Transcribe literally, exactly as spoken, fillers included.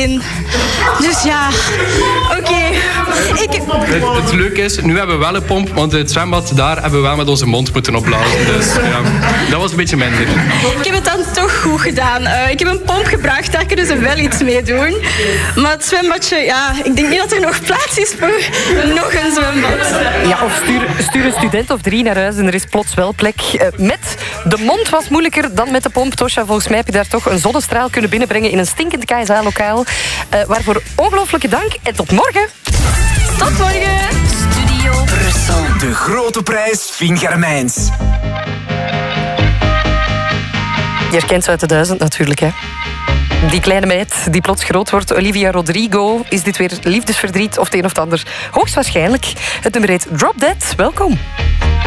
in. Dus ja, oké. Okay. Ik... Het, het leuke is, nu hebben we wel een pomp, want het zwembad daar hebben we wel met onze mond moeten opblazen. Dus ja, dat was een beetje minder. Ik heb het dan toch goed gedaan. Uh, ik heb een pomp gebracht, daar kunnen ze wel iets mee doen. Maar het zwembadje, ja, ik denk niet dat er nog plaats is voor nog een zwembad. Ja, of stuur, stuur een student of drie naar huis en er is plots wel plek. Uh, met de mond was moeilijker dan met de pomp. Tosja, volgens mij heb je daar toch een zonnestraal kunnen binnenbrengen in een stinkend K S A-lokaal. Uh, waarvoor ongelooflijke dank en tot morgen. Tot morgen. Studio Brussel. De grote prijs Vinger-Mijns. Je herkent ze uit de duizend natuurlijk, hè. Die kleine meid die plots groot wordt, Olivia Rodrigo. Is dit weer liefdesverdriet of het een of het ander? Hoogstwaarschijnlijk. Het nummer heet Drop Dead. Welkom.